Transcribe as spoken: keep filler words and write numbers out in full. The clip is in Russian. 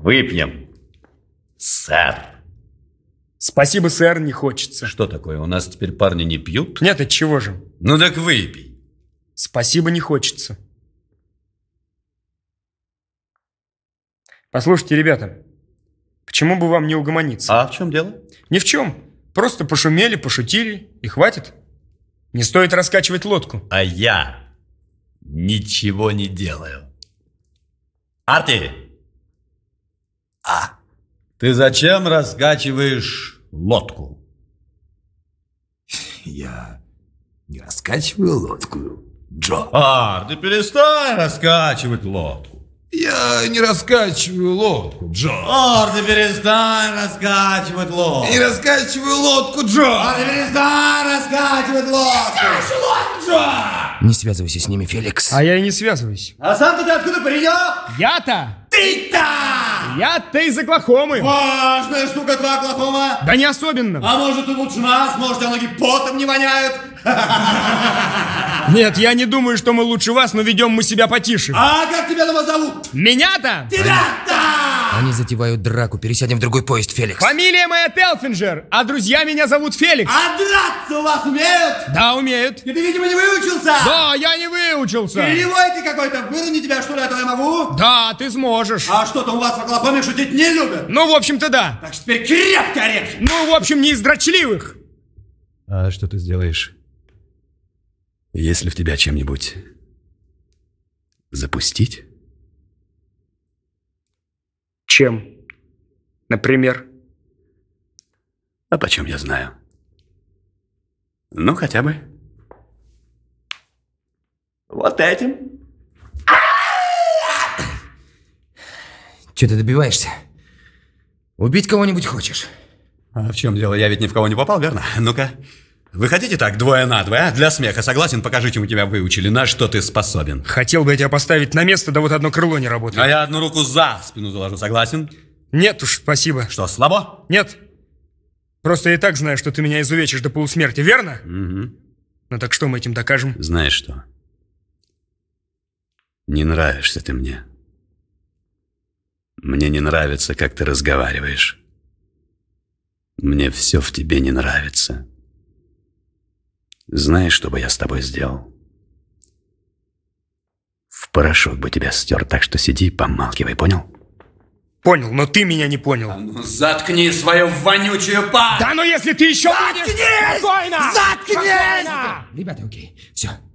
Выпьем, сэр. Спасибо, сэр, не хочется. Что такое, у нас теперь парни не пьют? Нет, от чего же? Ну так выпей. Спасибо, не хочется. Послушайте, ребята, почему бы вам не угомониться? А в чем дело? Ни в чем. Просто пошумели, пошутили, и хватит. Не стоит раскачивать лодку. А я ничего не делаю. Арти! А? Ты зачем раскачиваешь лодку? Я не раскачиваю лодку, Джо. Ар, ты перестань раскачивать лодку. Я не раскачиваю лодку, Джо. Ар, ты перестань раскачивать лодку. Не раскачиваю лодку, Джо. Ар, ты перестань раскачивать лодку. Джо! Не связывайся с ними, Феликс. А я и не связываюсь. А сам-то ты откуда придешь? Я-то? Ты-то! Я-то из Оклахомы. Важная штука твоя Оклахома. Да не особенно. А может, ты лучше нас? Может, тебя ноги потом не воняют? Нет, я не думаю, что мы лучше вас, но ведем мы себя потише. А как тебя дома зовут? Меня-то? Тебя-то! Они затевают драку. Пересядем в другой поезд, Феликс. Фамилия моя Телфинджер, а друзья меня зовут Феликс. А драться у вас умеют? Да, умеют. И ты, видимо, не выучился? Да, я не выучился. Кривой ты какой-то. Выровни тебя, что ли, а то я могу? Да, ты сможешь. А что-то у вас в Оклахоме шутить не любят. Ну, в общем-то, да. Так что теперь крепко режь. Ну, в общем, не из дрочливых. А что ты сделаешь, если в тебя чем-нибудь запустить? Чем? Например? А почем я знаю? Ну, хотя бы вот этим. Че ты добиваешься? Убить кого-нибудь хочешь? А в чем дело? Я ведь ни в кого не попал, верно? Ну-ка, вы хотите так, двое на двое, а? Для смеха, согласен? Покажи, чему тебя выучили, на что ты способен. Хотел бы я тебя поставить на место, да вот одно крыло не работает. А я одну руку за спину заложу, согласен? Нет уж, спасибо. Что, слабо? Нет. Просто я и так знаю, что ты меня изувечишь до полусмерти, верно? Угу. Ну так что мы этим докажем? Знаешь что? Не нравишься ты мне. Мне не нравится, как ты разговариваешь. Мне все в тебе не нравится. Знаешь, что бы я с тобой сделал? В порошок бы тебя стер, так что сиди и помалкивай, понял? Понял, но ты меня не понял. А ну заткни свою вонючую пасть! Да ну если ты еще... Заткнись! Будешь... Спокойно! Заткнись! Спокойно! Ребята, окей, все.